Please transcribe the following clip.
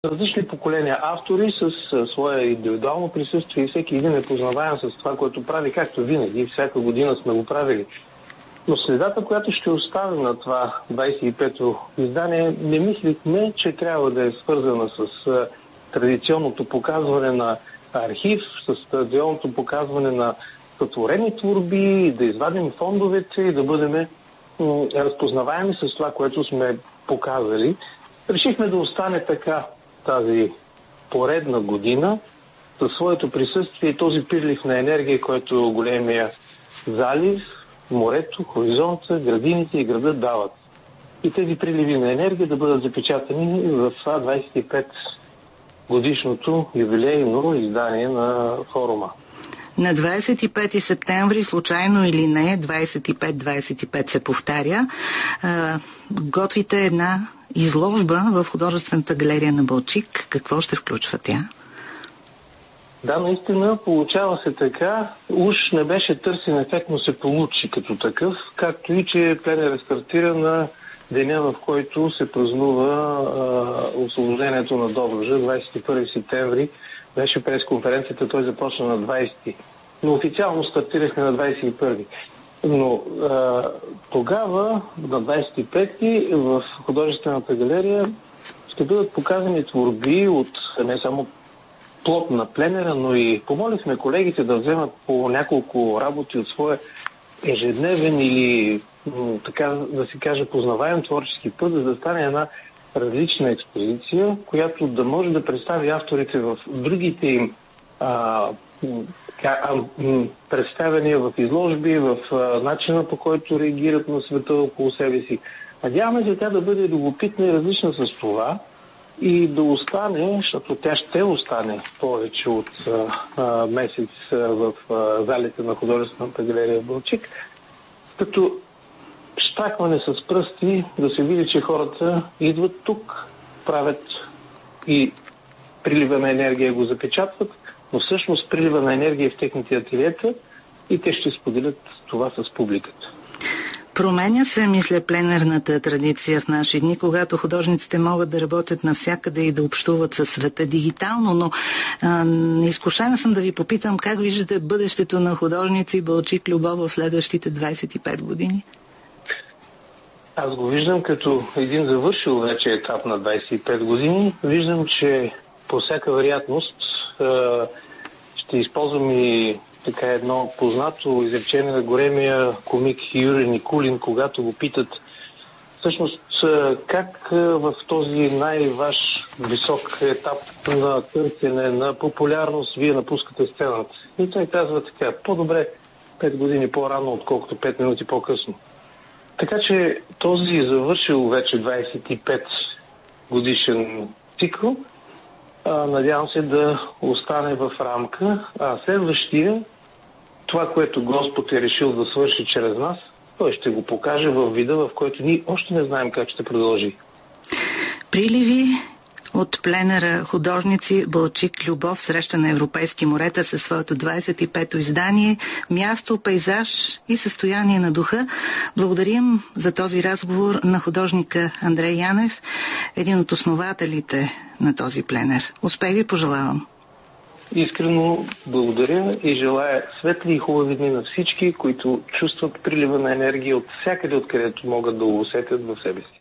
различни поколения автори с свое индивидуално присъствие и всеки един е познаваем с това, което прави, както винаги, всяка година сме го правили. Но следата, която ще оставим на това 25-то издание, не мислихме, че трябва да е свързана с традиционното показване на архив, с традиционното показване на сътворени творби, да извадим фондовете и да бъдем разпознаваеми с това, което сме показали. Решихме да остане така тази поредна година със своето присъствие и този прилив на енергия, който големия залив, морето, хоризонта, градините и градът дават. И тези приливи на енергия да бъдат запечатани в това 25 годишното юбилейно издание на форума. На 25 септември, случайно или не, 25-25 се повтаря, готвите една изложба в художествената галерия на Балчик. Какво ще включва тя? Да, наистина, получава се така. Уж не беше търсен ефект, но се получи като такъв, както и че пленер стартира на деня, в който се празнува освобождението на Добруджа, 21 септември. Беше пресконференцията, той започна на 20. Но официално стартирахме на 21. Но тогава, на 25-ти, в художествената галерия ще бъдат показани творби от не само плод на пленера, но и помолихме колегите да вземат по няколко работи от своя ежедневен или, така да се каже, познаваем творчески път, за да стане една различна експозиция, която да може да представи авторите в другите им представяния в изложби, в начина, по който реагират на света около себе си. Надяваме се тя да бъде любопитна и различна с това и да остане, защото тя ще остане повече от месец в залите на художествената галерия в Балчик, като щакване с пръсти да се види, че хората идват тук, правят и прилива на енергия го запечатват, но всъщност прилива на енергия в техните ателиета и те ще споделят това с публиката. Променя се, мисля, пленерната традиция в наши дни, когато художниците могат да работят навсякъде и да общуват със света дигитално, но изкушена съм да ви попитам как виждате бъдещето на художници Балчик Любов в следващите 25 години? Аз го виждам като един завършил вече етап на 25 години. Виждам, че по всяка вероятност ще използвам и така едно познато изречение на големия комик Юрий Никулин, когато го питат всъщност как в този най-ваш висок етап на търсене на популярност вие напускате сцената. И той казва така: по-добре 5 години по-рано, отколкото 5 минути по-късно. Така че този завършил вече 25 годишен цикъл, надявам се да остане в рамка, а следващия, това, което Господ е решил да свърши чрез нас, той ще го покаже в вида, в който ние още не знаем как ще продължи. Приливи от пленера художници Балчик Любов, среща на европейски морета със своето 25-то издание, място, пейзаж и състояние на духа. Благодарим за този разговор на художника Андрей Янев, един от основателите на този пленер. Успех ви пожелавам! Искрено благодаря и желая светли и хубави дни на всички, които чувстват прилива на енергия от всякъде, откъдето могат да го усетят в себе си.